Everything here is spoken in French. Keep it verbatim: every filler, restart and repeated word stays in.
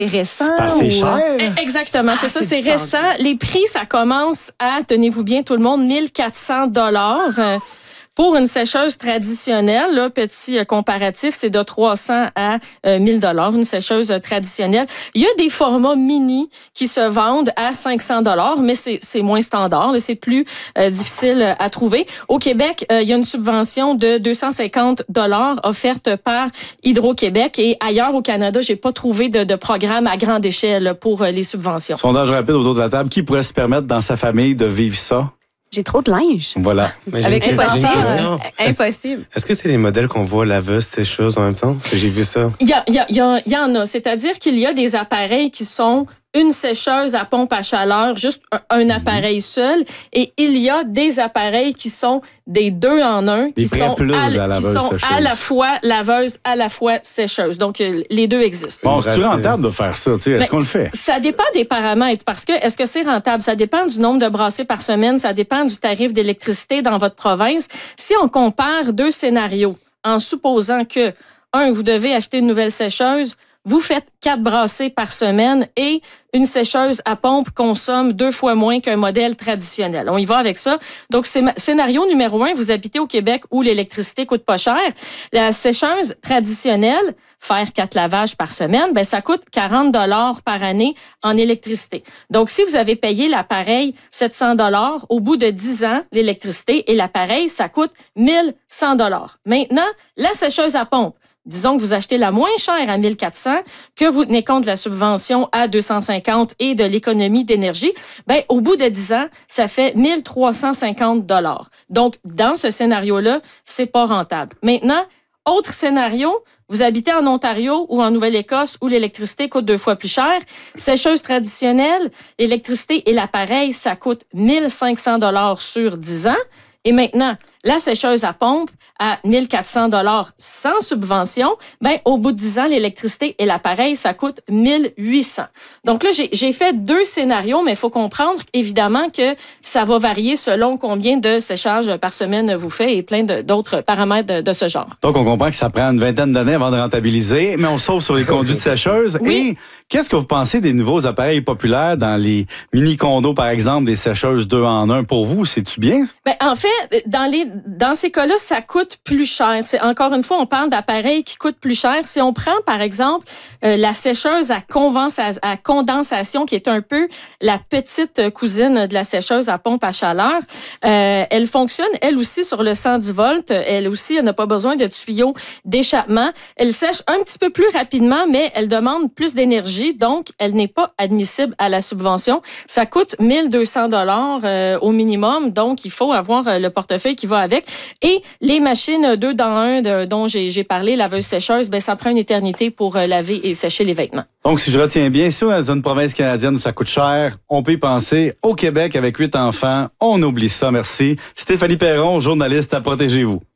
C'est récent. C'est pas assez ou... cher. Exactement, c'est Ah, ça, c'est c'est dispendieux. récent. Les prix, ça commence à, tenez-vous bien tout le monde, mille quatre cents dollars. Pour une sécheuse traditionnelle, là, petit euh, comparatif, c'est de trois cents à euh, mille dollars, une sécheuse euh, traditionnelle. Il y a des formats mini qui se vendent à cinq cents dollars, mais c'est, c'est moins standard, là, c'est plus euh, difficile à trouver. Au Québec, euh, il y a une subvention de deux cent cinquante dollars offerte par Hydro-Québec et ailleurs au Canada, j'ai pas trouvé de, de programme à grande échelle pour euh, les subventions. Sondage rapide autour de la table. Qui pourrait se permettre dans sa famille de vivre ça? J'ai trop de linge. Voilà. Mais j'ai Avec une les question. enfants, J'ai une question. euh, Est-ce- impossible. Est-ce que c'est les modèles qu'on voit laveuse, sécheuse en même temps? Parce que j'ai vu ça. Il y, a, il, y a, il, y a, il y en a. C'est-à-dire qu'il y a des appareils qui sont une sécheuse à pompe à chaleur, juste un, un appareil seul. Et il y a des appareils qui sont des deux en un, qui Des sont, pré-plus à, de la qui laveuse sont sécheuse. à la fois laveuse, à la fois sécheuse. Donc, euh, les deux existent. Bon, c'est Brasser. rentable de faire ça, tu sais. Est-ce Mais qu'on le fait? Ça dépend des paramètres parce que est-ce que c'est rentable? Ça dépend du nombre de brassées par semaine, ça dépend du tarif d'électricité dans votre province. Si on compare deux scénarios en supposant que, un, vous devez acheter une nouvelle sécheuse, vous faites quatre brassées par semaine et une sécheuse à pompe consomme deux fois moins qu'un modèle traditionnel. On y va avec ça. Donc, c'est scénario numéro un, vous habitez au Québec où l'électricité coûte pas cher. La sécheuse traditionnelle, faire quatre lavages par semaine, ben ça coûte quarante dollars par année en électricité. Donc, si vous avez payé l'appareil sept cents dollars, au bout de dix ans, l'électricité et l'appareil, ça coûte mille cent dollars. Maintenant, la sécheuse à pompe, disons que vous achetez la moins chère à mille quatre cents, que vous tenez compte de la subvention à deux cent cinquante et de l'économie d'énergie, ben au bout de dix ans, ça fait mille trois cent cinquante dollars. Donc, dans ce scénario-là, c'est pas rentable. Maintenant, autre scénario, vous habitez en Ontario ou en Nouvelle-Écosse où l'électricité coûte deux fois plus cher. Sécheuse traditionnelle, l'électricité et l'appareil, ça coûte mille cinq cents dollars sur dix ans. Et maintenant, la sécheuse à pompe à mille quatre cents dollars sans subvention, ben au bout de dix ans, l'électricité et l'appareil, ça coûte mille huit cents. Donc là, j'ai, j'ai fait deux scénarios, mais il faut comprendre évidemment que ça va varier selon combien de séchages par semaine vous faites et plein de, d'autres paramètres de, de ce genre. Donc, on comprend que ça prend une vingtaine d'années avant de rentabiliser, mais on sauve sur les conduites sécheuses. Oui. Et qu'est-ce que vous pensez des nouveaux appareils populaires dans les mini-condos, par exemple, des sécheuses deux en un? Pour vous, c'est-tu bien? Ben, en fait, dans les dans ces cas-là, ça coûte plus cher. C'est encore une fois, on parle d'appareils qui coûtent plus cher. Si on prend par exemple euh, la sécheuse à, convensa- à condensation, qui est un peu la petite cousine de la sécheuse à pompe à chaleur, euh, elle fonctionne elle aussi sur le cent dix volts. Elle aussi, elle n'a pas besoin de tuyaux d'échappement. Elle sèche un petit peu plus rapidement, mais elle demande plus d'énergie, donc elle n'est pas admissible à la subvention. Ça coûte mille deux cents dollars euh, au minimum, donc il faut avoir euh, le portefeuille qui va avec. Et les machines deux dans un de, dont j'ai, j'ai parlé, laveuse sécheuse, ben ça prend une éternité pour euh, laver et sécher les vêtements. Donc, si je retiens bien, si on est dans une province canadienne où ça coûte cher, on peut y penser. Au Québec, avec huit enfants, on oublie ça. Merci. Stéphanie Perron, journaliste à Protégez-vous.